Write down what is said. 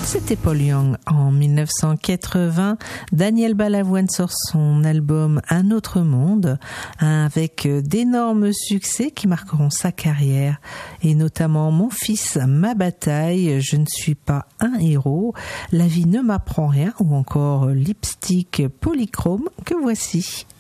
C'était Paul Young. En 1980, Daniel Balavoine sort son album Un autre monde, avec d'énormes succès qui marqueront sa carrière, et notamment Mon fils, ma bataille, Je ne suis pas un héros, La vie ne m'apprend rien, ou encore Lipstick polychrome, que voici.